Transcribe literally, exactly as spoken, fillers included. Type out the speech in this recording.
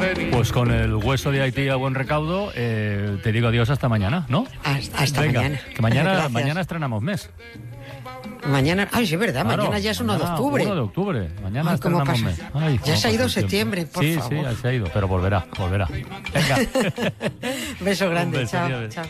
Pues con el hueso de Haití a buen recaudo, eh, te digo adiós hasta mañana, ¿no? Hasta, hasta Venga, mañana. Que mañana, Gracias. mañana estrenamos mes. Mañana, ay, sí, es verdad, Claro, mañana ya es uno de mañana, octubre. uno de octubre. Mañana Ay, ¿cómo estrenamos pasa? mes. Ay, Ya cómo se ha ido pasa el tiempo. septiembre, por sí, favor. Sí, sí, se ha ido, pero volverá, volverá. Venga. Beso grande, Un beso, chao, adiós. chao.